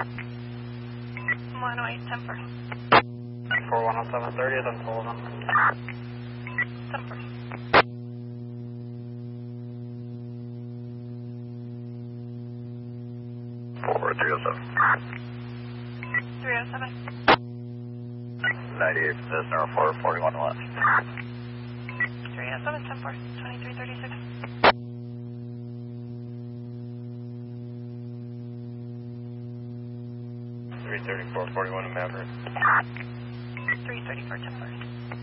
108, 10 first. 410730 is on Sullivan. 10 first. Forward 307. 307. 98 from this, number 41 left. 307, 10 first. 2336. Three 3441 in Maverick. 334, 10 first.